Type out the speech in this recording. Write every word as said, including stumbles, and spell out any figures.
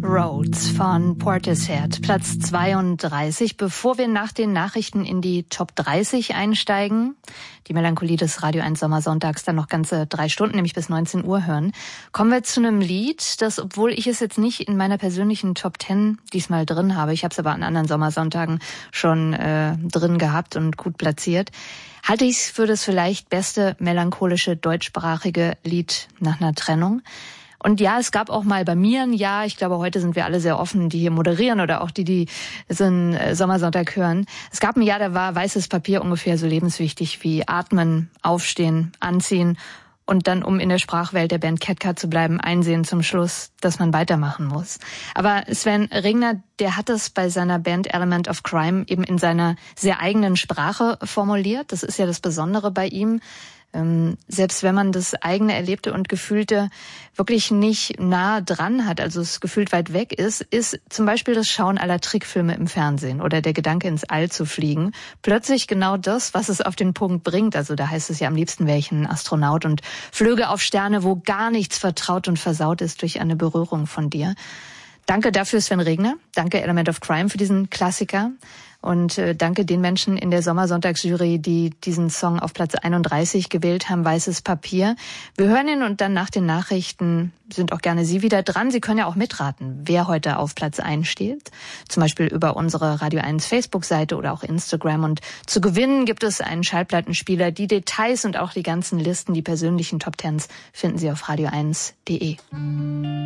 Roads von Portishead, Platz zweiunddreißig. Bevor wir nach den Nachrichten in die Top dreißig einsteigen, die Melancholie des Radio eins Sommersonntags dann noch ganze drei Stunden, nämlich bis neunzehn Uhr hören, kommen wir zu einem Lied, das, obwohl ich es jetzt nicht in meiner persönlichen Top zehn diesmal drin habe, ich habe es aber an anderen Sommersonntagen schon äh, drin gehabt und gut platziert, halte ich es für das vielleicht beste melancholische deutschsprachige Lied nach einer Trennung. Und ja, es gab auch mal bei mir ein Jahr, ich glaube, heute sind wir alle sehr offen, die hier moderieren oder auch die, die so einen Sommersonntag hören. Es gab ein Jahr, da war weißes Papier ungefähr so lebenswichtig wie Atmen, Aufstehen, Anziehen und dann, um in der Sprachwelt der Band Catcar zu bleiben, einsehen zum Schluss, dass man weitermachen muss. Aber Sven Regner, der hat das bei seiner Band Element of Crime eben in seiner sehr eigenen Sprache formuliert. Das ist ja das Besondere bei ihm. Ähm, selbst wenn man das eigene Erlebte und Gefühlte wirklich nicht nah dran hat, also es gefühlt weit weg ist, ist zum Beispiel das Schauen aller Trickfilme im Fernsehen oder der Gedanke, ins All zu fliegen, plötzlich genau das, was es auf den Punkt bringt. Also da heißt es ja, am liebsten wäre ich ein Astronaut und flöge auf Sterne, wo gar nichts vertraut und versaut ist durch eine Berührung von dir. Danke dafür, Sven Regner. Danke, Element of Crime, für diesen Klassiker. Und äh, danke den Menschen in der Sommersonntagsjury, die diesen Song auf Platz einunddreißig gewählt haben, Weißes Papier. Wir hören ihn und dann nach den Nachrichten sind auch gerne Sie wieder dran. Sie können ja auch mitraten, wer heute auf Platz eins steht. Zum Beispiel über unsere Radio eins Facebook-Seite oder auch Instagram. Und zu gewinnen gibt es einen Schallplattenspieler. Die Details und auch die ganzen Listen, die persönlichen Top Tens finden Sie auf radio eins punkt de.